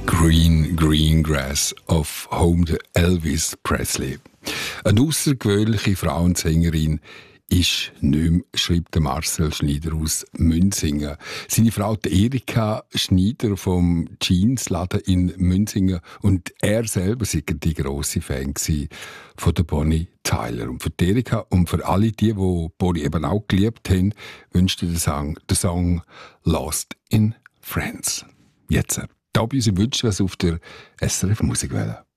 Green Grass of Home, der Elvis Presley. Eine außergewöhnliche Frauensängerin ist nicht mehr, schreibt Marcel Schneider aus Münsingen. Seine Frau Erika Schneider vom Jeansladen in Münsingen und er selber sei die grosse Fan von der Bonnie Tyler. Und für Erika und für alle die Bonnie eben auch geliebt haben, wünscht der Song Lost in Friends. Jetzt, da bei uns im Wünschen was auf der SRF Musikwelle.